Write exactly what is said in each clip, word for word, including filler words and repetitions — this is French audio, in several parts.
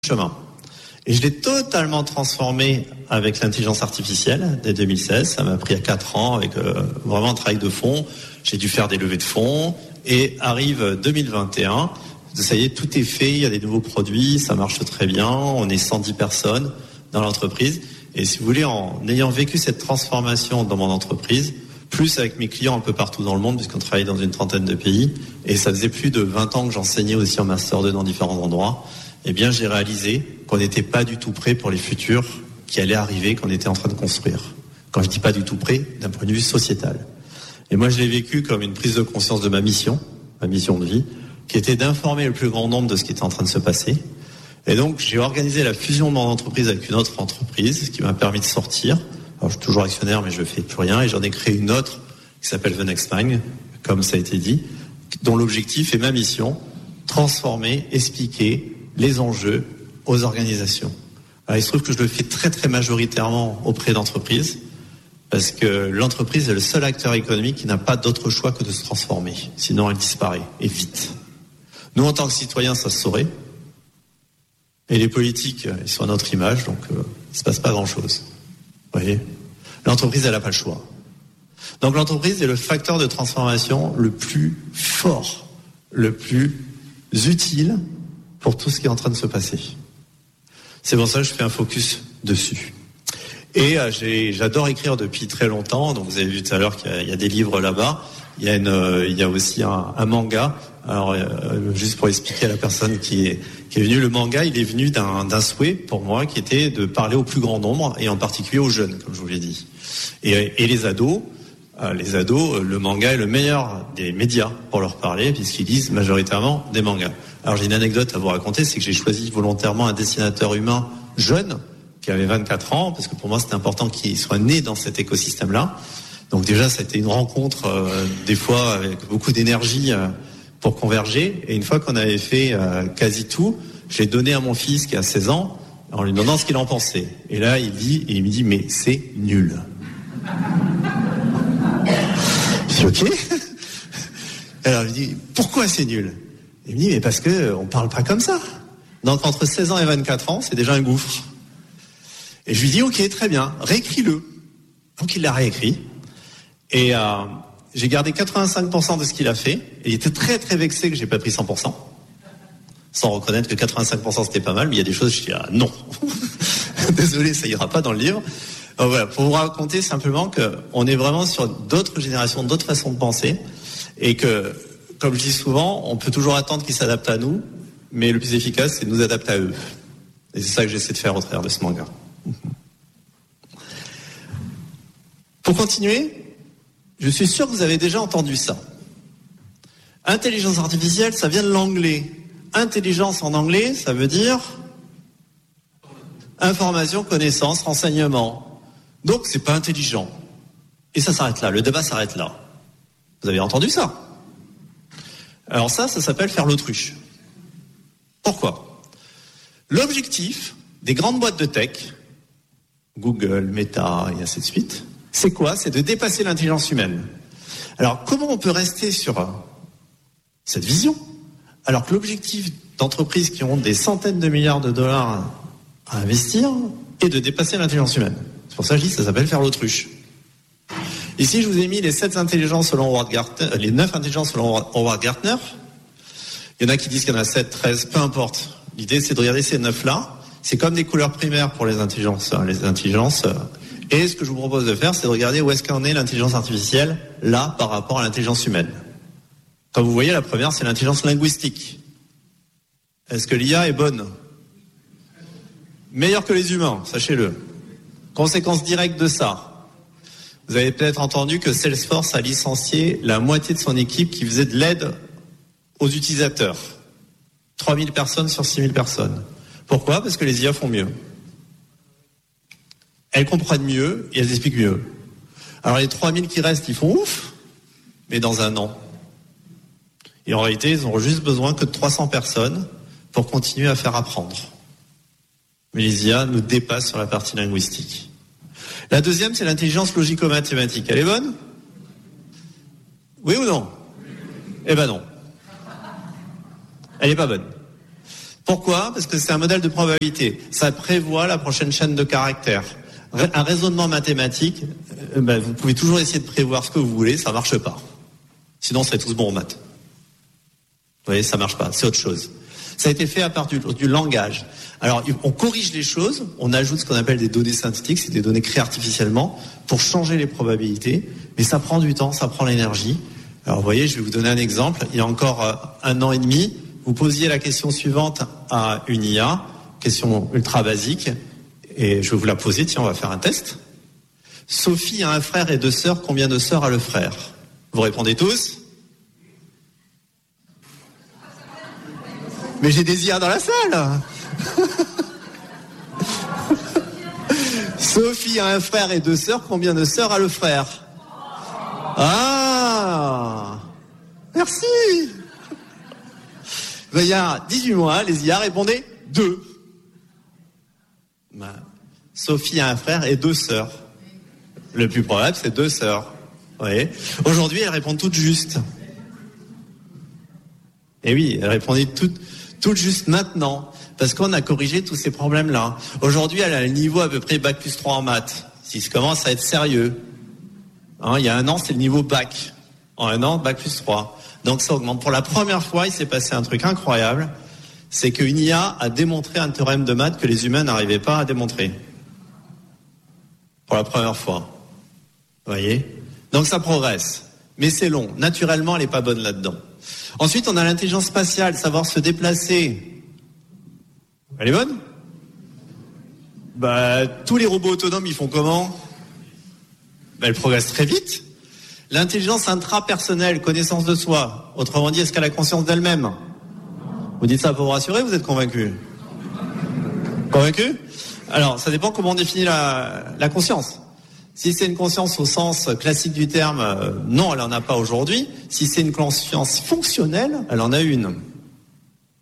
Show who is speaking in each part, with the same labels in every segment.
Speaker 1: chemin. Et je l'ai totalement transformé avec l'intelligence artificielle dès deux mille seize. Ça m'a pris à quatre ans avec euh, vraiment un travail de fond. J'ai dû faire des levées de fonds. Et arrive deux mille vingt et un, ça y est, tout est fait, il y a des nouveaux produits, ça marche très bien, on est cent dix personnes dans l'entreprise. Et si vous voulez, en ayant vécu cette transformation dans mon entreprise, plus avec mes clients un peu partout dans le monde, puisqu'on travaille dans une trentaine de pays, et ça faisait plus de vingt ans que j'enseignais aussi en Master deux dans différents endroits, eh bien j'ai réalisé qu'on n'était pas du tout prêt pour les futurs qui allaient arriver, qu'on était en train de construire. Quand je dis pas du tout prêt, d'un point de vue sociétal. Et moi je l'ai vécu comme une prise de conscience de ma mission, ma mission de vie, qui était d'informer le plus grand nombre de ce qui était en train de se passer. Et donc j'ai organisé la fusion de mon entreprise avec une autre entreprise, ce qui m'a permis de sortir. Alors je suis toujours actionnaire, mais je fais plus rien, et j'en ai créé une autre qui s'appelle The Next Mind, comme ça a été dit, dont l'objectif est ma mission, transformer, expliquer les enjeux aux organisations. Alors il se trouve que je le fais très très majoritairement auprès d'entreprises, parce que l'entreprise est le seul acteur économique qui n'a pas d'autre choix que de se transformer. Sinon, elle disparaît, et vite. Nous, en tant que citoyens, ça se saurait. Et les politiques, ils sont à notre image, donc euh, il ne se passe pas grand-chose. Vous voyez ? L'entreprise, elle n'a pas le choix. Donc l'entreprise est le facteur de transformation le plus fort, le plus utile pour tout ce qui est en train de se passer. C'est pour ça que je fais un focus dessus. Et euh, j'ai, j'adore écrire depuis très longtemps. Donc vous avez vu tout à l'heure qu'il y a, il y a des livres là-bas. Il y a, une, euh, il y a aussi un, un manga. Alors euh, juste pour expliquer à la personne qui est, qui est venue, le manga, il est venu d'un, d'un souhait pour moi qui était de parler au plus grand nombre et en particulier aux jeunes, comme je vous l'ai dit. Et, et les ados, euh, les ados, le manga est le meilleur des médias pour leur parler puisqu'ils lisent majoritairement des mangas. Alors j'ai une anecdote à vous raconter, c'est que j'ai choisi volontairement un dessinateur humain jeune qui avait vingt-quatre ans, parce que pour moi c'était important qu'il soit né dans cet écosystème-là. Donc déjà, ça a été une rencontre, euh, des fois avec beaucoup d'énergie euh, pour converger. Et une fois qu'on avait fait euh, quasi tout, j'ai donné à mon fils qui a seize ans, en lui demandant ce qu'il en pensait. Et là, il dit, et il me dit, mais c'est nul. Je dis, ok. Alors il me dit, pourquoi c'est nul ? Il me dit, mais parce que on parle pas comme ça. Donc entre seize ans et vingt-quatre ans, c'est déjà un gouffre. Et je lui dis, ok, très bien, réécris-le. Donc il l'a réécrit. Et euh, j'ai gardé quatre-vingt-cinq pour cent de ce qu'il a fait. Et il était très très vexé que j'ai pas pris cent pour cent. Sans reconnaître que quatre-vingt-cinq pour cent c'était pas mal, mais il y a des choses, je dis, ah non. Désolé, ça ira pas dans le livre. Donc voilà, pour vous raconter simplement qu'on est vraiment sur d'autres générations, d'autres façons de penser. Et que, comme je dis souvent, on peut toujours attendre qu'ils s'adaptent à nous, mais le plus efficace, c'est de nous adapter à eux. Et c'est ça que j'essaie de faire au travers de ce manga. Pour continuer, je suis sûr que vous avez déjà entendu ça. Intelligence artificielle, ça vient de l'anglais. Intelligence en anglais, ça veut dire information, connaissance, renseignement. Donc, c'est pas intelligent. Et ça s'arrête là, le débat s'arrête là. Vous avez entendu ça ? Alors ça, ça s'appelle faire l'autruche. Pourquoi ? L'objectif des grandes boîtes de tech, Google, Meta et ainsi de suite, c'est quoi ? C'est de dépasser l'intelligence humaine. Alors, comment on peut rester sur euh, cette vision, alors que l'objectif d'entreprises qui ont des centaines de milliards de dollars à investir est de dépasser l'intelligence humaine. C'est pour ça que je dis que ça s'appelle faire l'autruche. Ici, je vous ai mis les sept intelligences selon Howard Gardner, les neuf intelligences selon Howard Gardner. Il y en a qui disent qu'il y en a sept, treize, peu importe. L'idée, c'est de regarder ces neuf-là. C'est comme des couleurs primaires pour les intelligences. Les intelligences. Et ce que je vous propose de faire, c'est de regarder où est-ce qu'en est l'intelligence artificielle, là, par rapport à l'intelligence humaine. Comme vous voyez, la première, c'est l'intelligence linguistique. Est-ce que l'I A est bonne ? Meilleure que les humains, sachez-le. Conséquence directe de ça. Vous avez peut-être entendu que Salesforce a licencié la moitié de son équipe qui faisait de l'aide aux utilisateurs. trois mille personnes sur six mille personnes. Pourquoi ? Parce que les I A font mieux. Elles comprennent mieux et elles expliquent mieux. Alors les trois mille qui restent, ils font ouf, mais dans un an. Et en réalité, ils ont juste besoin que de trois cents personnes pour continuer à faire apprendre. Mais les I A nous dépassent sur la partie linguistique. La deuxième, c'est l'intelligence logico-mathématique. Elle est bonne ? Oui ou non ? Eh ben non. Elle n'est pas bonne. Pourquoi ? Parce que c'est un modèle de probabilité. Ça prévoit la prochaine chaîne de caractères. Un raisonnement mathématique, euh, ben, vous pouvez toujours essayer de prévoir ce que vous voulez, ça marche pas. Sinon, c'est tous bons en maths. Vous voyez, ça marche pas, c'est autre chose. Ça a été fait à partir du, du langage. Alors, on corrige les choses, on ajoute ce qu'on appelle des données synthétiques, c'est des données créées artificiellement pour changer les probabilités, mais ça prend du temps, ça prend l'énergie. Alors, vous voyez, je vais vous donner un exemple. Il y a encore euh, un an et demi, vous posiez la question suivante à une I A, question ultra basique, et je vais vous la poser, tiens, on va faire un test. Sophie a un frère et deux sœurs, combien de sœurs a le frère ? Vous répondez tous ? Mais j'ai des I A dans la salle. Sophie a un frère et deux sœurs, combien de sœurs a le frère ? Ah, merci. Il y a dix-huit mois, les I A répondaient deux. Ben, Sophie a un frère et deux sœurs. Le plus probable, c'est deux sœurs. Vous voyez ? Aujourd'hui, elles répondent toutes justes. Et oui, elles répondaient toutes, toutes justes maintenant, parce qu'on a corrigé tous ces problèmes-là. Aujourd'hui, elle a le niveau à peu près bac plus trois en maths. Si ça commence à être sérieux. Hein, il y a un an, c'est le niveau bac. En un an, bac plus trois. Donc ça augmente. Pour la première fois, il s'est passé un truc incroyable. C'est qu'une I A a démontré un théorème de maths que les humains n'arrivaient pas à démontrer. Pour la première fois. Vous voyez ? Donc ça progresse. Mais c'est long. Naturellement, elle n'est pas bonne là-dedans. Ensuite, on a l'intelligence spatiale, savoir se déplacer. Elle est bonne ? Bah, tous les robots autonomes, ils font comment ? Bah, elle progresse très vite. L'intelligence intrapersonnelle, connaissance de soi. Autrement dit, est-ce qu'elle a conscience d'elle-même ? Vous dites ça pour vous rassurer, vous êtes convaincu ? Convaincu ? Alors, ça dépend comment on définit la, la conscience. Si c'est une conscience au sens classique du terme, euh, non, elle en a pas aujourd'hui. Si c'est une conscience fonctionnelle, elle en a une. Vous voyez ?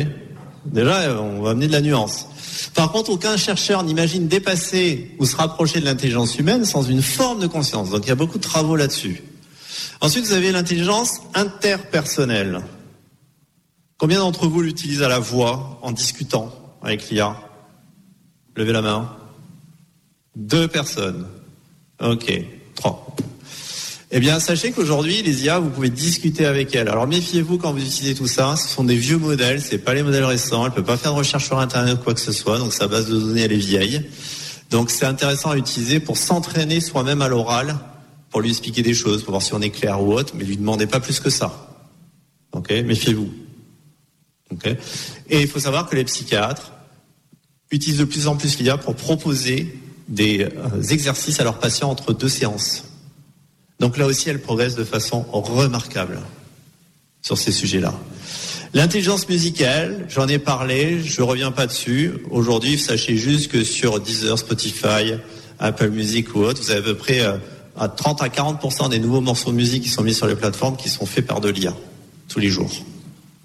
Speaker 1: Déjà, on va amener de la nuance. Par contre, aucun chercheur n'imagine dépasser ou se rapprocher de l'intelligence humaine sans une forme de conscience. Donc il y a beaucoup de travaux là-dessus. Ensuite, vous avez l'intelligence interpersonnelle. Combien d'entre vous l'utilisent à la voix en discutant avec l'I A ? Levez la main. Deux personnes. Ok. Trois. Eh bien, sachez qu'aujourd'hui, les I A, vous pouvez discuter avec elles. Alors, méfiez-vous quand vous utilisez tout ça. Ce sont des vieux modèles. C'est pas les modèles récents. Elle peut pas faire de recherche sur Internet ou quoi que ce soit. Donc, sa base de données, elle est vieille. Donc, c'est intéressant à utiliser pour s'entraîner soi-même à l'oral, pour lui expliquer des choses, pour voir si on est clair ou autre, mais lui demandez pas plus que ça. Ok? Méfiez-vous. Ok? Et il faut savoir que les psychiatres utilisent de plus en plus l'I A pour proposer des euh, exercices à leurs patients entre deux séances. Donc là aussi, elle progresse de façon remarquable sur ces sujets-là. L'intelligence musicale, j'en ai parlé, je reviens pas dessus. Aujourd'hui, sachez juste que sur Deezer, Spotify, Apple Music ou autre, vous avez à peu près euh, à trente à quarante pour cent des nouveaux morceaux de musique qui sont mis sur les plateformes qui sont faits par de l'I A tous les jours. Hein ?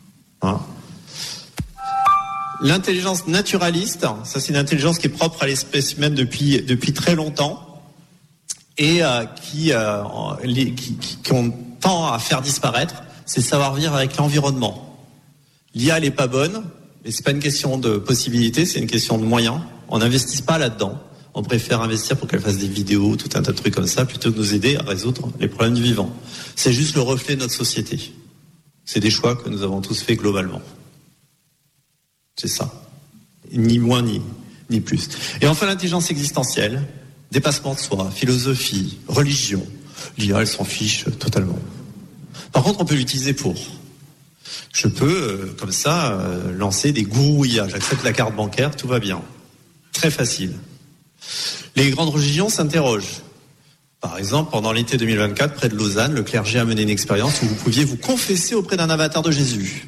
Speaker 1: L'intelligence naturaliste, ça c'est une intelligence qui est propre à l'espèce humaine depuis depuis très longtemps. Et euh, qui, euh, les, qui, qui, qu'on tend à faire disparaître, c'est savoir vivre avec l'environnement. L'I A, elle est pas bonne, mais c'est pas une question de possibilité, c'est une question de moyens. On n'investit pas là-dedans. On préfère investir pour qu'elle fasse des vidéos, tout un tas de trucs comme ça, plutôt que de nous aider à résoudre les problèmes du vivant. C'est juste le reflet de notre société. C'est des choix que nous avons tous faits globalement. C'est ça. Ni moins, ni, ni plus. Et enfin, l'intelligence existentielle. Dépassement de soi, philosophie, religion. L'I A, elle s'en fiche totalement. Par contre, on peut l'utiliser pour. Je peux, euh, comme ça, euh, lancer des gourous I A. J'accepte la carte bancaire, tout va bien. Très facile. Les grandes religions s'interrogent. Par exemple, pendant l'été deux mille vingt-quatre, près de Lausanne, le clergé a mené une expérience où vous pouviez vous confesser auprès d'un avatar de Jésus.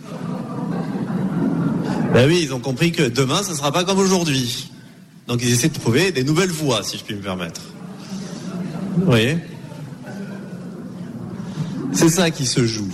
Speaker 1: Ben oui, ils ont compris que demain, ce ne sera pas comme aujourd'hui. Donc ils essaient de trouver des nouvelles voies, si je puis me permettre. Vous voyez ? C'est ça qui se joue.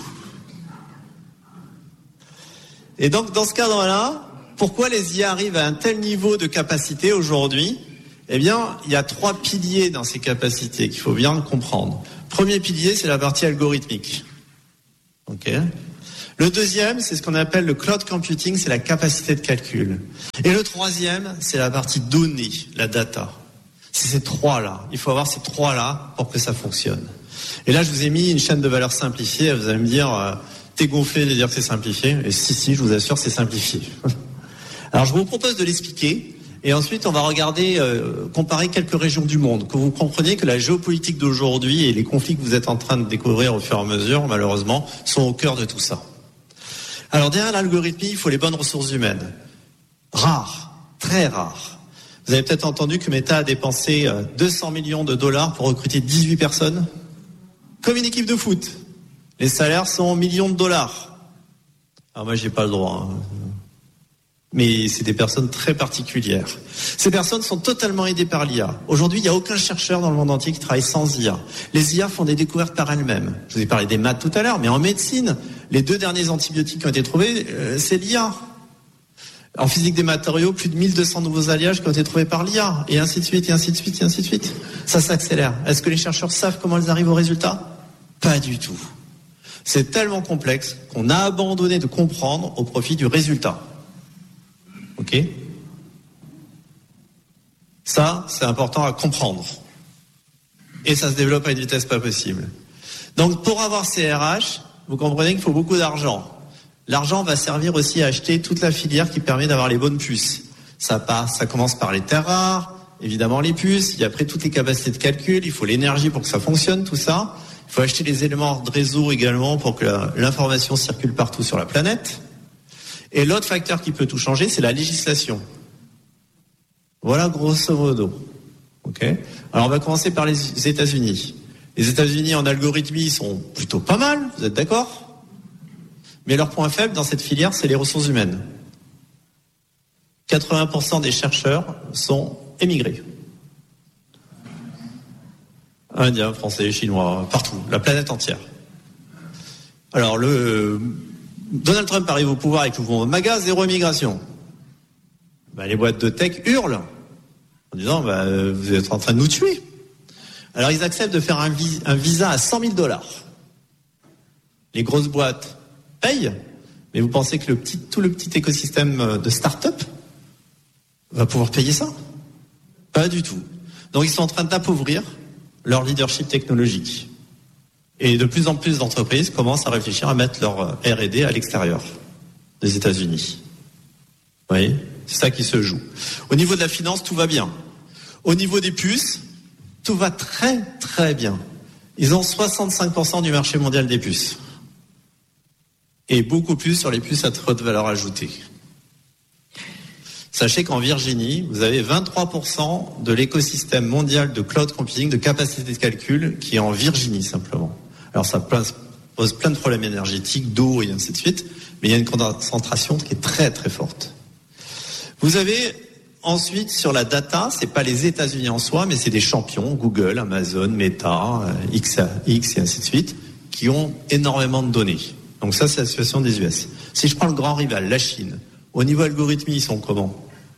Speaker 1: Et donc dans ce cadre-là, pourquoi les I A arrivent à un tel niveau de capacité aujourd'hui ? Eh bien, il y a trois piliers dans ces capacités qu'il faut bien comprendre. Premier pilier, c'est la partie algorithmique. Ok ? Le deuxième, c'est ce qu'on appelle le cloud computing, c'est la capacité de calcul. Et le troisième, c'est la partie données, la data. C'est ces trois-là. Il faut avoir ces trois-là pour que ça fonctionne. Et là, je vous ai mis une chaîne de valeur simplifiée. Vous allez me dire, euh, t'es gonflé de dire que c'est simplifié. Et si, si, je vous assure, c'est simplifié. Alors, je vous propose de l'expliquer. Et ensuite, on va regarder, euh, comparer quelques régions du monde. Que vous compreniez que la géopolitique d'aujourd'hui et les conflits que vous êtes en train de découvrir au fur et à mesure, malheureusement, sont au cœur de tout ça. Alors, derrière l'algorithmie, il faut les bonnes ressources humaines. Rares, très rares. Vous avez peut-être entendu que Meta a dépensé deux cents millions de dollars pour recruter dix-huit personnes. Comme une équipe de foot. Les salaires sont en millions de dollars. Alors moi, j'ai pas le droit. Hein. Mais c'est des personnes très particulières. Ces personnes sont totalement aidées par l'I A. Aujourd'hui, il n'y a aucun chercheur dans le monde entier qui travaille sans I A. Les I A font des découvertes par elles-mêmes. Je vous ai parlé des maths tout à l'heure, mais en médecine, les deux derniers antibiotiques qui ont été trouvés, euh, c'est l'I A. En physique des matériaux, plus de mille deux cents nouveaux alliages qui ont été trouvés par l'I A, et ainsi de suite, et ainsi de suite, et ainsi de suite. Ça s'accélère. Est-ce que les chercheurs savent comment ils arrivent au résultat ? Pas du tout. C'est tellement complexe qu'on a abandonné de comprendre au profit du résultat. Ok ? Ça, c'est important à comprendre. Et ça se développe à une vitesse pas possible. Donc, pour avoir ces R H, vous comprenez qu'il faut beaucoup d'argent. L'argent va servir aussi à acheter toute la filière qui permet d'avoir les bonnes puces. Ça passe, ça commence par les terres rares, évidemment les puces, il y a après toutes les capacités de calcul, il faut l'énergie pour que ça fonctionne, tout ça. Il faut acheter les éléments de réseau également pour que l'information circule partout sur la planète. Et l'autre facteur qui peut tout changer, c'est la législation. Voilà grosso modo. Okay ? Alors on va commencer par les États-Unis. Les États-Unis en algorithmie sont plutôt pas mal, vous êtes d'accord ? Mais leur point faible dans cette filière, c'est les ressources humaines. quatre-vingts pour cent des chercheurs sont émigrés. Indiens, Français, Chinois, partout, la planète entière. Alors, le Donald Trump arrive au pouvoir avec le mouvement MAGA, zéro immigration. Ben, les boîtes de tech hurlent en disant ben, vous êtes en train de nous tuer. Alors, ils acceptent de faire un, vis- un visa à cent mille dollars. Les grosses boîtes payent, mais vous pensez que le petit, tout le petit écosystème de start-up va pouvoir payer ça ? Pas du tout. Donc, ils sont en train d'appauvrir leur leadership technologique. Et de plus en plus d'entreprises commencent à réfléchir à mettre leur R et D à l'extérieur des États-Unis. Vous voyez ? C'est ça qui se joue. Au niveau de la finance, tout va bien. Au niveau des puces, tout va très très bien. Ils ont soixante-cinq pour cent du marché mondial des puces. Et beaucoup plus sur les puces à très haute valeur ajoutée. Sachez qu'en Virginie, vous avez vingt-trois pour cent de l'écosystème mondial de cloud computing, de capacité de calcul, qui est en Virginie simplement. Alors ça pose plein de problèmes énergétiques, d'eau et ainsi de suite, mais il y a une concentration qui est très très forte. Vous avez ensuite sur la data, c'est pas les États-Unis en soi, mais c'est des champions, Google, Amazon, Meta, X A X et ainsi de suite, qui ont énormément de données. Donc ça, c'est la situation des U S. Si je prends le grand rival, la Chine, au niveau algorithmie, ils sont comment ?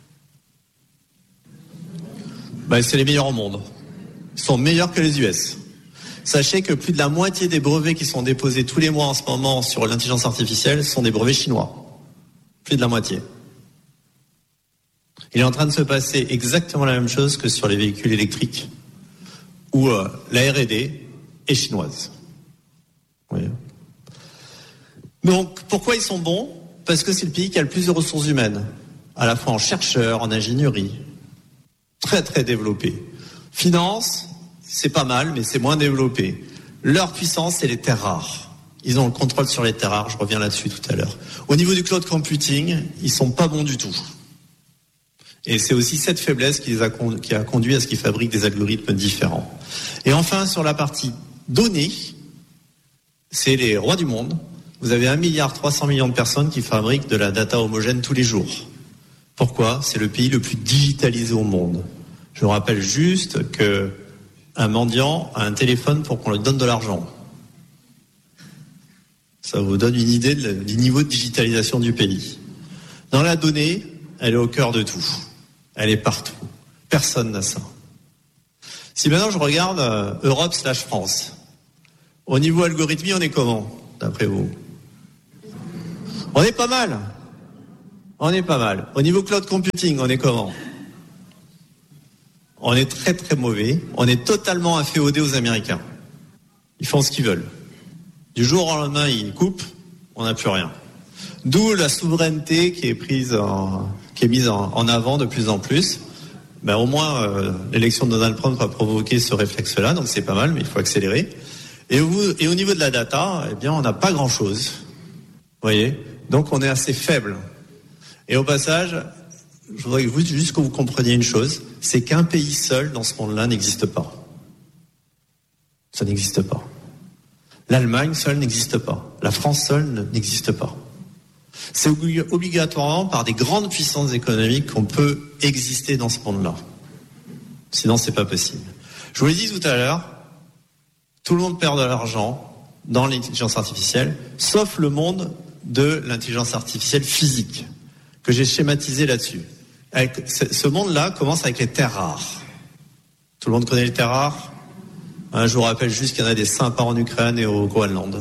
Speaker 1: Ben, c'est les meilleurs au monde. Ils sont meilleurs que les U S. Sachez que plus de la moitié des brevets qui sont déposés tous les mois en ce moment sur l'intelligence artificielle sont des brevets chinois. Plus de la moitié. Il est en train de se passer exactement la même chose que sur les véhicules électriques, où euh, la R et D est chinoise. Oui. Donc, pourquoi ils sont bons ? Parce que c'est le pays qui a le plus de ressources humaines, à la fois en chercheurs, en ingénierie, très très développé. Finance, c'est pas mal, mais c'est moins développé. Leur puissance, c'est les terres rares. Ils ont le contrôle sur les terres rares, je reviens là-dessus tout à l'heure. Au niveau du cloud computing, ils sont pas bons du tout. Et c'est aussi cette faiblesse qui, les a, qui a conduit à ce qu'ils fabriquent des algorithmes différents. Et enfin, sur la partie données, c'est les rois du monde. Vous avez un milliard trois cents millions de personnes qui fabriquent de la data homogène tous les jours. Pourquoi ? C'est le pays le plus digitalisé au monde. Je vous rappelle juste que un mendiant a un téléphone pour qu'on lui donne de l'argent. Ça vous donne une idée du niveau de digitalisation du pays. Dans la donnée, elle est au cœur de tout. Elle est partout. Personne n'a ça. Si maintenant je regarde euh, Europe slash France, au niveau algorithmie, on est comment, d'après vous ? On est pas mal. On est pas mal. Au niveau cloud computing, on est comment? On est très très mauvais. On est totalement inféodé aux Américains. Ils font ce qu'ils veulent. Du jour au lendemain, ils coupent, on n'a plus rien. D'où la souveraineté qui est prise en, qui est mise en, en avant de plus en plus. Ben, au moins, euh, l'élection de Donald Trump a provoqué ce réflexe-là, donc c'est pas mal, mais il faut accélérer. Et au, et au niveau de la data, eh bien, on n'a pas grand-chose. Vous voyez? Donc, on est assez faible. Et au passage, je voudrais juste que vous compreniez une chose, c'est qu'un pays seul dans ce monde-là n'existe pas. Ça n'existe pas. L'Allemagne seule n'existe pas. La France seule n'existe pas. C'est obligatoirement par des grandes puissances économiques qu'on peut exister dans ce monde-là. Sinon, c'est pas possible. Je vous l'ai dit tout à l'heure, tout le monde perd de l'argent dans l'intelligence artificielle, sauf le monde de l'intelligence artificielle physique, que j'ai schématisé là-dessus. Avec, ce monde-là commence avec les terres rares. Tout le monde connaît les terres rares? Je vous rappelle juste qu'il y en a des sympas en Ukraine et au Groenland.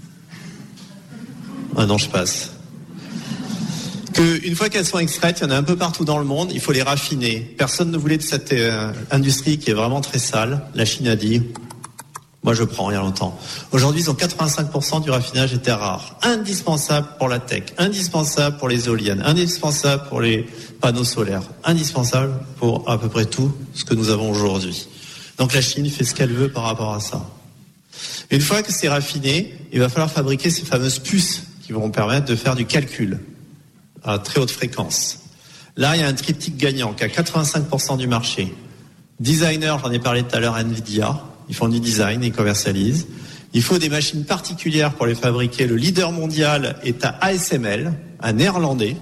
Speaker 1: Ah non, je passe. Que une fois qu'elles sont extraites, il y en a un peu partout dans le monde, il faut les raffiner. Personne ne voulait de cette euh, industrie qui est vraiment très sale. La Chine a dit, moi je prends, il y a longtemps. Aujourd'hui, ils ont quatre-vingt-cinq pour cent du raffinage des terres rares. Indispensable pour la tech, indispensable pour les éoliennes, indispensable pour les panneaux solaires, indispensable pour à peu près tout ce que nous avons aujourd'hui. Donc la Chine fait ce qu'elle veut par rapport à ça. Une fois que c'est raffiné, il va falloir fabriquer ces fameuses puces qui vont permettre de faire du calcul à très haute fréquence. Là, il y a un triptyque gagnant qui a quatre-vingt-cinq pour cent du marché. Designer, j'en ai parlé tout à l'heure, Nvidia, ils font du design, ils commercialisent. Il faut des machines particulières pour les fabriquer. Le leader mondial est à A S M L, un néerlandais.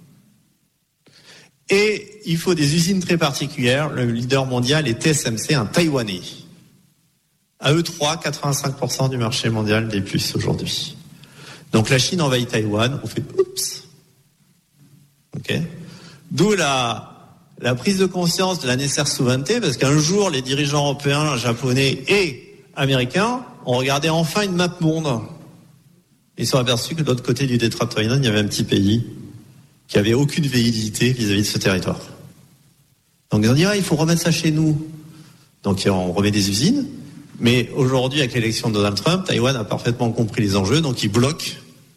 Speaker 1: Et il faut des usines très particulières. Le leader mondial est T S M C, un Taïwanais. À eux trois, quatre-vingt-cinq pour cent du marché mondial des puces aujourd'hui. Donc la Chine envahit Taïwan, on fait oups. Ok. D'où la, la prise de conscience de la nécessaire souveraineté, parce qu'un jour, les dirigeants européens, japonais et américains ont regardé enfin une map monde. Ils se sont aperçus que de l'autre côté du détroit de Taïwan, il y avait un petit pays qui avait aucune validité vis-à-vis de ce territoire. Donc ils ont dit, ah, il faut remettre ça chez nous. Donc on remet des usines. Mais aujourd'hui, avec l'élection de Donald Trump, Taïwan a parfaitement compris les enjeux, donc il bloque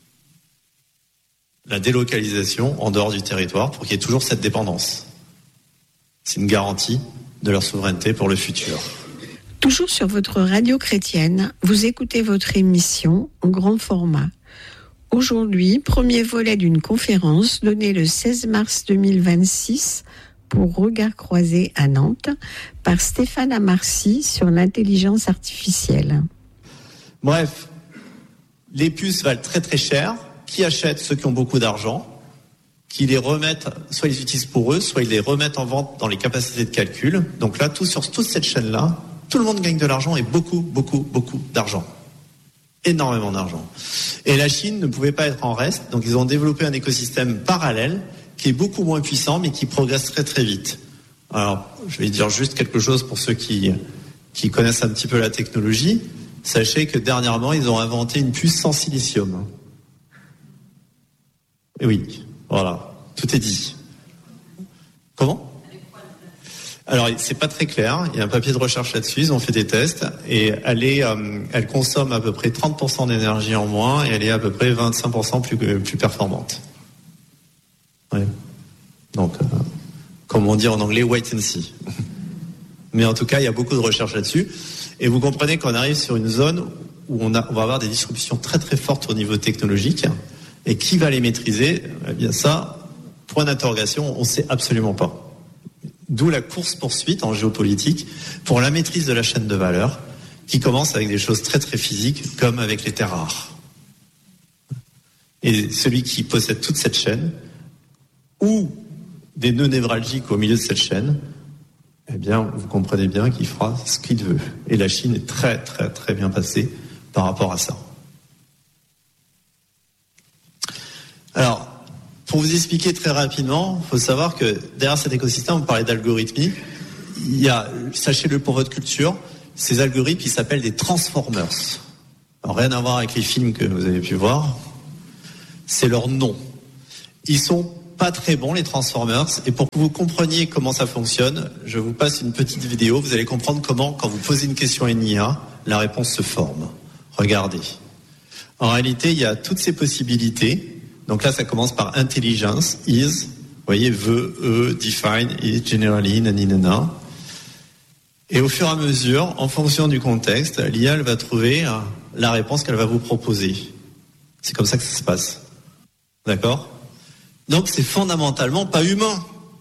Speaker 1: la délocalisation en dehors du territoire pour qu'il y ait toujours cette dépendance. C'est une garantie de leur souveraineté pour le futur.
Speaker 2: Toujours sur votre radio chrétienne, vous écoutez votre émission en grand format. Aujourd'hui, premier volet d'une conférence donnée le seize mars deux mille vingt-six pour Regard Croisé à Nantes par Stéphane Amarcy sur l'intelligence artificielle.
Speaker 1: Bref, les puces valent très très cher. Qui achètent? Ceux qui ont beaucoup d'argent, qui les remettent, soit ils les utilisent pour eux, soit ils les remettent en vente dans les capacités de calcul. Donc là, tout sur toute cette chaîne-là, tout le monde gagne de l'argent et beaucoup, beaucoup, beaucoup d'argent. Énormément d'argent. Et la Chine ne pouvait pas être en reste, donc ils ont développé un écosystème parallèle qui est beaucoup moins puissant, mais qui progresse très très vite. Alors, je vais dire juste quelque chose pour ceux qui, qui connaissent un petit peu la technologie. Sachez que dernièrement, ils ont inventé une puce sans silicium. Et oui, voilà, tout est dit. Comment ? Alors, c'est pas très clair. Il y a un papier de recherche là-dessus. Ils ont fait des tests et elle est, euh, elle consomme à peu près trente pour cent d'énergie en moins et elle est à peu près vingt-cinq pour cent plus plus performante. Oui. Donc, euh, comme on dit en anglais, wait and see. Mais en tout cas, il y a beaucoup de recherches là-dessus. Et vous comprenez qu'on arrive sur une zone où on, a, on va avoir des disruptions très très fortes au niveau technologique. Et qui va les maîtriser ? Eh bien ça, point d'interrogation, on ne sait absolument pas. D'où la course-poursuite en géopolitique pour la maîtrise de la chaîne de valeur, qui commence avec des choses très très physiques, comme avec les terres rares. Et celui qui possède toute cette chaîne, ou des nœuds névralgiques au milieu de cette chaîne, eh bien, vous comprenez bien qu'il fera ce qu'il veut. Et la Chine est très très très bien passée par rapport à ça. Alors, pour vous expliquer très rapidement, il faut savoir que derrière cet écosystème, on parlait d'algorithmie, il y a, sachez-le pour votre culture, ces algorithmes qui s'appellent des transformers. Alors, rien à voir avec les films que vous avez pu voir. c'est leur nom. Ils sont pas très bons, les Transformers, et pour que vous compreniez comment ça fonctionne, je vous passe une petite vidéo, vous allez comprendre comment, quand vous posez une question à une I A, la réponse se forme. Regardez. En réalité, il y a toutes ces possibilités. Donc là, ça commence par intelligence, is, vous voyez, veut, e, define, is, generally, naninana. Et au fur et à mesure, en fonction du contexte, l'I A elle va trouver la réponse qu'elle va vous proposer. C'est comme ça que ça se passe. D'accord ? Donc c'est fondamentalement pas humain.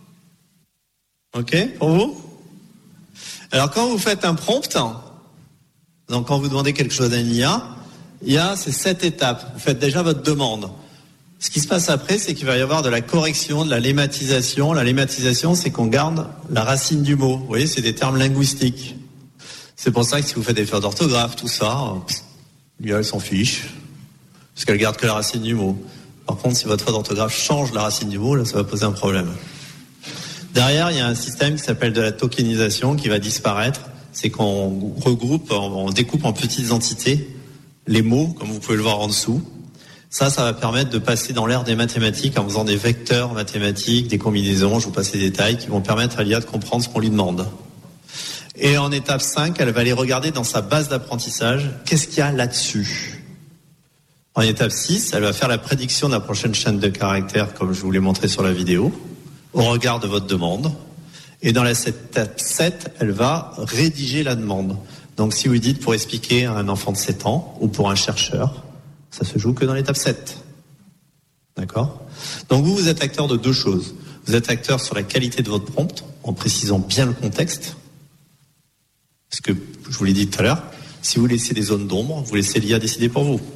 Speaker 1: Ok, pour vous ? Alors quand vous faites un prompt, donc quand vous demandez quelque chose à une I A, il y a ces sept étapes. Vous faites déjà votre demande. Ce qui se passe après, c'est qu'il va y avoir de la correction, de la lématisation. La lématisation, c'est qu'on garde la racine du mot. Vous voyez, c'est des termes linguistiques. C'est pour ça que si vous faites des fautes d'orthographe, tout ça, l'I A elle s'en fiche, parce qu'elle garde que la racine du mot. Par contre, si votre faute d'orthographe change la racine du mot, là, ça va poser un problème. Derrière, il y a un système qui s'appelle de la tokenisation qui va disparaître. C'est qu'on regroupe, on découpe en petites entités les mots, comme vous pouvez le voir en dessous. Ça, ça va permettre de passer dans l'ère des mathématiques en faisant des vecteurs mathématiques, des combinaisons, je vous passe les détails, qui vont permettre à l'I A de comprendre ce qu'on lui demande. Et en étape cinq, elle va aller regarder dans sa base d'apprentissage, qu'est-ce qu'il y a là-dessus ? En étape six, elle va faire la prédiction de la prochaine chaîne de caractères, comme je vous l'ai montré sur la vidéo, au regard de votre demande. Et dans la étape sept, elle va rédiger la demande. Donc si vous dites pour expliquer à un enfant de sept ans, ou pour un chercheur, ça se joue que dans l'étape sept. D'accord ? Donc vous, vous êtes acteur de deux choses. Vous êtes acteur sur la qualité de votre prompt, en précisant bien le contexte. Parce que, je vous l'ai dit tout à l'heure, si vous laissez des zones d'ombre, vous laissez l'I A décider pour vous.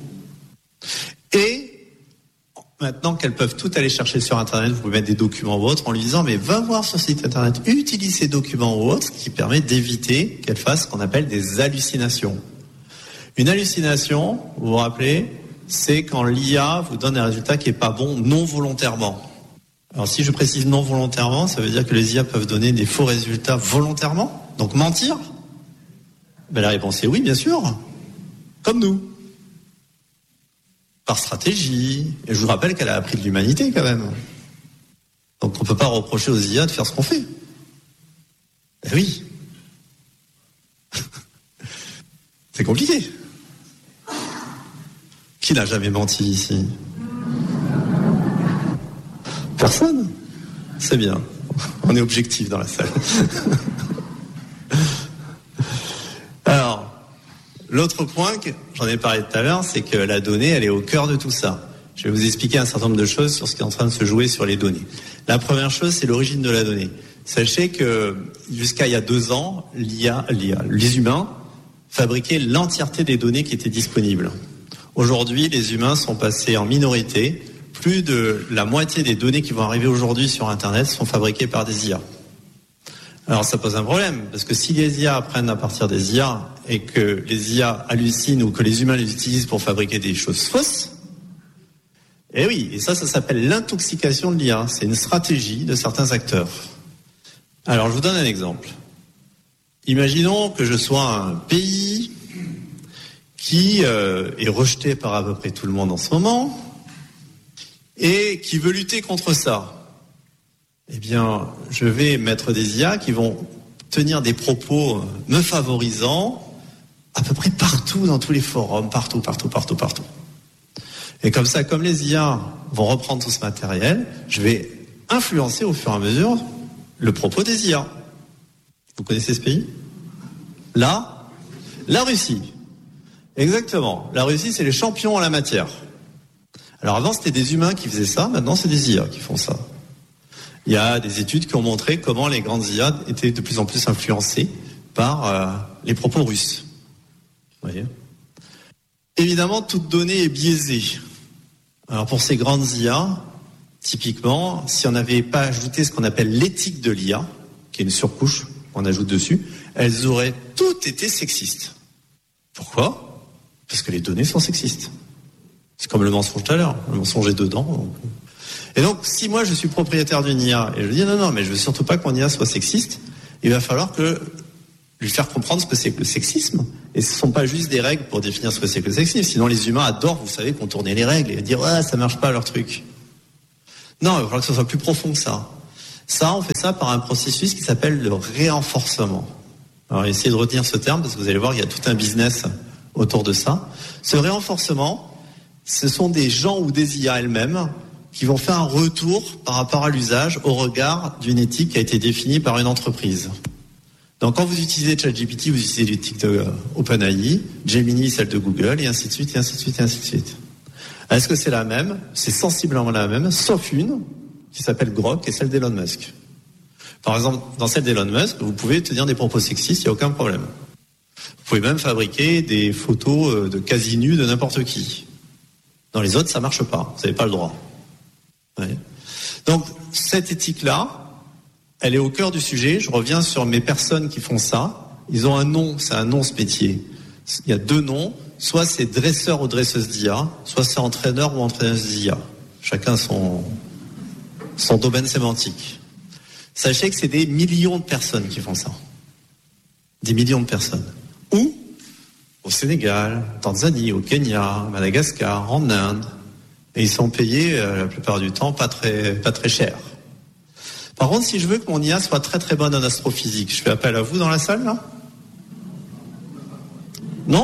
Speaker 1: Et maintenant qu'elles peuvent tout aller chercher sur Internet, vous pouvez mettre des documents ou autres en lui disant mais va voir sur le site Internet, utilise ces documents ou autres, ce qui permet d'éviter qu'elle fasse ce qu'on appelle des hallucinations. Une hallucination, vous vous rappelez, c'est quand l'I A vous donne un résultat qui est pas bon non volontairement. Alors si je précise non volontairement, ça veut dire que les I A peuvent donner des faux résultats volontairement, donc mentir. Ben la réponse est oui, bien sûr, comme nous. Par stratégie, et je vous rappelle qu'elle a appris de l'humanité quand même. Donc on ne peut pas reprocher aux I A de faire ce qu'on fait. Eh oui. C'est compliqué. Qui n'a jamais menti ici ? Personne ? C'est bien. On est objectif dans la salle. Alors, l'autre point, que j'en ai parlé tout à l'heure, c'est que la donnée, elle est au cœur de tout ça. Je vais vous expliquer un certain nombre de choses sur ce qui est en train de se jouer sur les données. La première chose, c'est l'origine de la donnée. Sachez que jusqu'à il y a deux ans, l'I A, l'I A, les humains fabriquaient l'entièreté des données qui étaient disponibles. Aujourd'hui, les humains sont passés en minorité. Plus de la moitié des données qui vont arriver aujourd'hui sur Internet sont fabriquées par des I A. Alors ça pose un problème, parce que si les I A apprennent à partir des I A et que les I A hallucinent ou que les humains les utilisent pour fabriquer des choses fausses, eh oui, et ça, ça s'appelle l'intoxication de l'I A. C'est une stratégie de certains acteurs. Alors je vous donne un exemple. Imaginons que je sois un pays qui euh, est rejeté par à peu près tout le monde en ce moment et qui veut lutter contre ça. Eh bien, je vais mettre des I A qui vont tenir des propos me favorisant à peu près partout dans tous les forums, partout, partout, partout, partout. Et comme ça, comme les I A vont reprendre tout ce matériel, je vais influencer au fur et à mesure le propos des I A. Vous connaissez ce pays ? Là, la Russie. Exactement. La Russie, c'est les champions en la matière. Alors avant, c'était des humains qui faisaient ça, maintenant c'est des I A qui font ça. Il y a des études qui ont montré comment les grandes I A étaient de plus en plus influencées par euh, les propos russes. Vous voyez ? Évidemment, toute donnée est biaisée. Alors pour ces grandes I A, typiquement, si on n'avait pas ajouté ce qu'on appelle l'éthique de l'I A, qui est une surcouche qu'on ajoute dessus, elles auraient toutes été sexistes. Pourquoi ? Parce que les données sont sexistes. C'est comme le mensonge tout à l'heure. Le mensonge est dedans. Donc... Et donc, si moi je suis propriétaire d'une I A et je dis non, non, mais je veux surtout pas que mon I A soit sexiste, il va falloir que lui faire comprendre ce que c'est que le sexisme. Et ce ne sont pas juste des règles pour définir ce que c'est que le sexisme. Sinon, les humains adorent, vous savez, contourner les règles et dire « ouais, ça ne marche pas leur truc ». Non, il va falloir que ce soit plus profond que ça. Ça, on fait ça par un processus qui s'appelle le réenforcement. Alors, essayez de retenir ce terme parce que vous allez voir, il y a tout un business autour de ça. Ce réenforcement, ce sont des gens ou des I A elles-mêmes qui vont faire un retour par rapport à l'usage au regard d'une éthique qui a été définie par une entreprise. Donc quand vous utilisez ChatGPT, vous utilisez l'éthique de OpenAI, Gemini, celle de Google, et ainsi de suite, et ainsi de suite, et ainsi de suite. Est-ce que c'est la même ? C'est sensiblement la même, sauf une qui s'appelle Grok et celle d'Elon Musk. Par exemple, dans celle d'Elon Musk, vous pouvez tenir des propos sexistes, il n'y a aucun problème. Vous pouvez même fabriquer des photos de quasi-nus de n'importe qui. Dans les autres, ça ne marche pas, vous n'avez pas le droit. Ouais. Donc, cette éthique-là, elle est au cœur du sujet. Je reviens sur mes personnes qui font ça. Ils ont un nom, c'est un nom ce métier. Il y a deux noms. Soit c'est dresseur ou dresseuse d'I A, soit c'est entraîneur ou entraîneuse d'I A. Chacun son, son domaine sémantique. Sachez que c'est des millions de personnes qui font ça. Des millions de personnes. Où ? Au Sénégal, en Tanzanie, au Kenya, à Madagascar, en Inde. Et ils sont payés, euh, la plupart du temps, pas très, pas très cher. Par contre, si je veux que mon I A soit très très bonne en astrophysique, je fais appel à vous dans la salle, là ? Non ?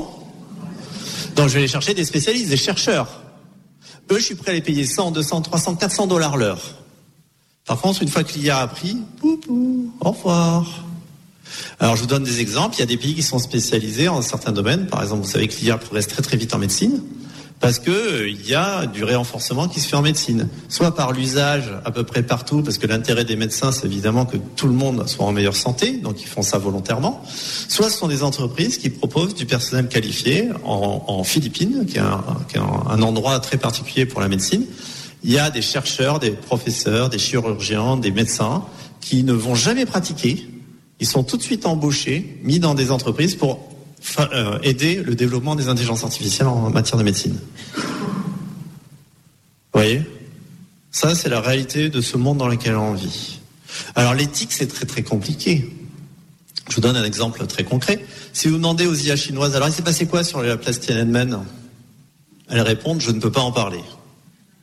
Speaker 1: Donc je vais aller chercher des spécialistes, des chercheurs. Eux, je suis prêt à les payer cent, deux cents, trois cents, quatre cents dollars l'heure. Par contre, une fois que l'I A a appris, pou, pou, au revoir. Alors je vous donne des exemples. Il y a des pays qui sont spécialisés en certains domaines. Par exemple, vous savez que l'I A progresse très très vite en médecine. Parce que euh, il y a du réenforcement qui se fait en médecine, soit par l'usage à peu près partout, parce que l'intérêt des médecins, c'est évidemment que tout le monde soit en meilleure santé, donc ils font ça volontairement. Soit ce sont des entreprises qui proposent du personnel qualifié en, en Philippines, qui est, un, qui est un, un endroit très particulier pour la médecine. Il y a des chercheurs, des professeurs, des chirurgiens, des médecins qui ne vont jamais pratiquer. Ils sont tout de suite embauchés, mis dans des entreprises pour Euh, aider le développement des intelligences artificielles en matière de médecine. Vous voyez ? Ça, c'est la réalité de ce monde dans lequel on vit. Alors, l'éthique, c'est très très compliqué. Je vous donne un exemple très concret. Si vous demandez aux I A chinoises, alors il s'est passé quoi sur la place Tiananmen ? Elles répondent, je ne peux pas en parler. Ok ?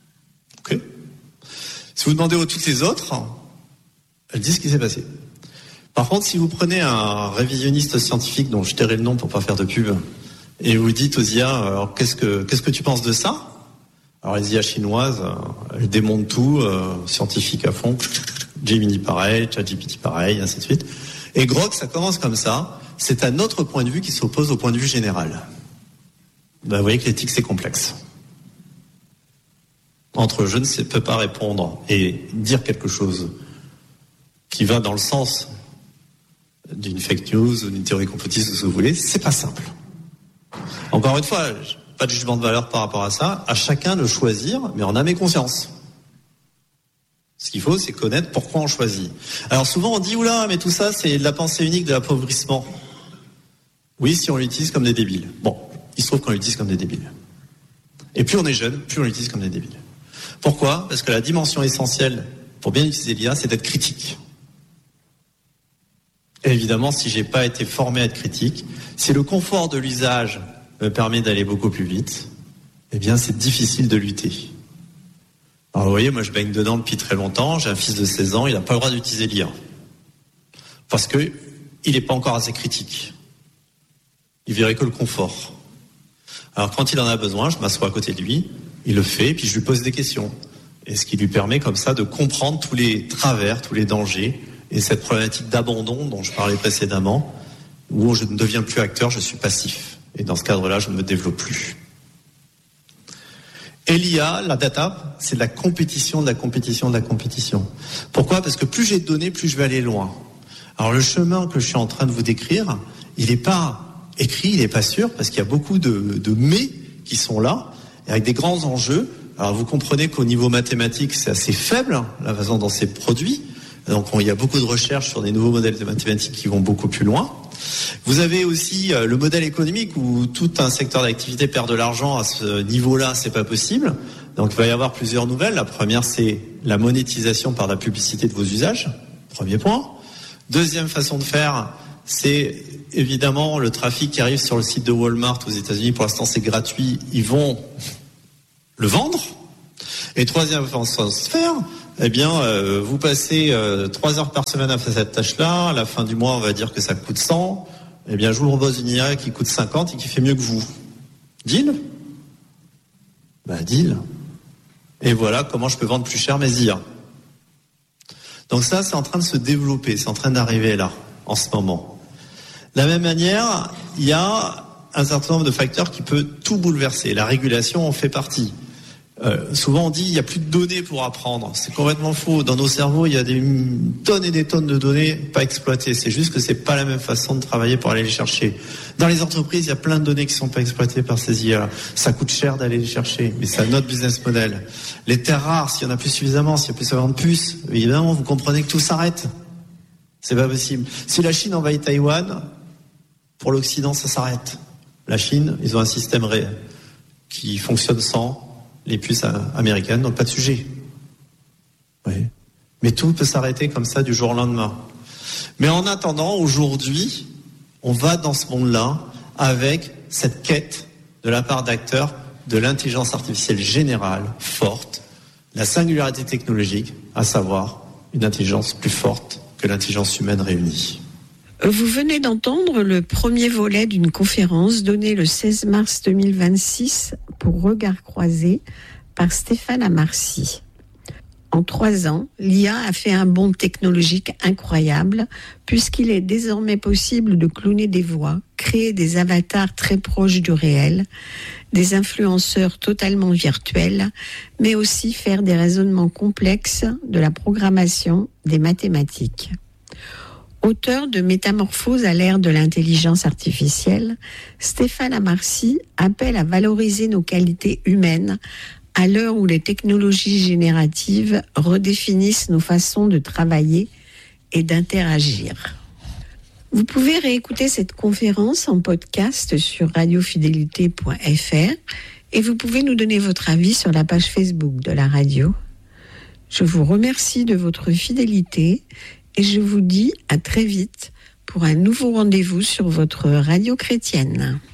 Speaker 1: Si vous demandez aux toutes les autres, elles disent ce qui s'est passé. Par contre, si vous prenez un révisionniste scientifique, dont je tairai le nom pour pas faire de pub, et vous dites aux I A, alors qu'est-ce que qu'est-ce que tu penses de ça ? Alors les I A chinoises, elles démontent tout, euh, scientifique à fond, Gemini pareil, ChatGPT pareil, ainsi de suite. Et Grok, ça commence comme ça. C'est un autre point de vue qui s'oppose au point de vue général. Ben, vous voyez que l'éthique c'est complexe. Entre je ne sais, peux pas répondre et dire quelque chose qui va dans le sens d'une fake news ou d'une théorie complotiste ou ce que vous voulez, c'est pas simple. Encore une fois, pas de jugement de valeur par rapport à ça, à chacun de choisir, mais en âme et conscience. Ce qu'il faut, c'est connaître pourquoi on choisit. Alors souvent on dit, oula, mais tout ça c'est de la pensée unique, de l'appauvrissement. Oui, si on l'utilise comme des débiles. Bon, il se trouve qu'on l'utilise comme des débiles. Et plus on est jeune, plus on l'utilise comme des débiles. Pourquoi ? Parce que la dimension essentielle pour bien utiliser l'I A, c'est d'être critique. Et évidemment, si j'ai pas été formé à être critique, si le confort de l'usage me permet d'aller beaucoup plus vite, eh bien, c'est difficile de lutter. Alors, vous voyez, moi, je baigne dedans depuis très longtemps. J'ai un fils de seize ans, il n'a pas le droit d'utiliser l'I A. Parce que il n'est pas encore assez critique. Il verrait que le confort. Alors, quand il en a besoin, je m'assois à côté de lui, il le fait, puis je lui pose des questions. Et ce qui lui permet, comme ça, de comprendre tous les travers, tous les dangers, et cette problématique d'abandon dont je parlais précédemment, où je ne deviens plus acteur, je suis passif. Et dans ce cadre-là, je ne me développe plus. Et l'I A, la data, c'est de la compétition, de la compétition, de la compétition. Pourquoi ? Parce que plus j'ai de données, plus je vais aller loin. Alors le chemin que je suis en train de vous décrire, il n'est pas écrit, il n'est pas sûr, parce qu'il y a beaucoup de, de mais qui sont là, et avec des grands enjeux. Alors vous comprenez qu'au niveau mathématique, c'est assez faible, la façon dont c'est produit. Donc il y a beaucoup de recherches sur des nouveaux modèles de mathématiques qui vont beaucoup plus loin. Vous avez aussi euh, le modèle économique où tout un secteur d'activité perd de l'argent à ce niveau-là, c'est pas possible. Donc il va y avoir plusieurs nouvelles. La première, c'est la monétisation par la publicité de vos usages. Premier point. Deuxième façon de faire, c'est évidemment le trafic qui arrive sur le site de Walmart aux États-Unis. Pour l'instant, c'est gratuit. Ils vont le vendre. Et troisième façon de se faire, eh bien, euh, vous passez euh, trois heures par semaine à faire cette tâche-là. À la fin du mois, on va dire que ça coûte cent. Eh bien, je vous propose une I A qui coûte cinquante et qui fait mieux que vous. Deal ? Bah, deal. Et voilà comment je peux vendre plus cher mes I A. Donc ça, c'est en train de se développer, c'est en train d'arriver là, en ce moment. De la même manière, il y a un certain nombre de facteurs qui peuvent tout bouleverser. La régulation en fait partie. Euh, souvent on dit il n'y a plus de données pour apprendre. C'est complètement faux. Dans nos cerveaux, il y a des tonnes et des tonnes de données pas exploitées. C'est juste que c'est pas la même façon de travailler pour aller les chercher. Dans les entreprises, il y a plein de données qui sont pas exploitées par ces I A. Ça coûte cher d'aller les chercher, mais c'est notre business model. Les terres rares, s'il y en a plus suffisamment, s'il y a plus de puces, évidemment, vous comprenez que tout s'arrête. C'est pas possible. Si la Chine envahit Taïwan, pour l'Occident, ça s'arrête. La Chine, ils ont un système réel qui fonctionne sans les puces américaines, donc pas de sujet. Oui. Mais tout peut s'arrêter comme ça du jour au lendemain. Mais en attendant, aujourd'hui, on va dans ce monde-là avec cette quête de la part d'acteurs de l'intelligence artificielle générale, forte, la singularité technologique, à savoir une intelligence plus forte que l'intelligence humaine réunie.
Speaker 2: Vous venez d'entendre le premier volet d'une conférence donnée le seize mars deux mille vingt-six pour Regard Croisé par Stéphane Amarcy. En trois ans, l'I A a fait un bond technologique incroyable puisqu'il est désormais possible de cloner des voix, créer des avatars très proches du réel, des influenceurs totalement virtuels, mais aussi faire des raisonnements complexes, de la programmation, des mathématiques. Auteur de Métamorphose à l'ère de l'intelligence artificielle, Stéphane Amarcy appelle à valoriser nos qualités humaines à l'heure où les technologies génératives redéfinissent nos façons de travailler et d'interagir. Vous pouvez réécouter cette conférence en podcast sur radio fidélité point f r et vous pouvez nous donner votre avis sur la page Facebook de la radio. Je vous remercie de votre fidélité et je vous dis à très vite pour un nouveau rendez-vous sur votre radio chrétienne.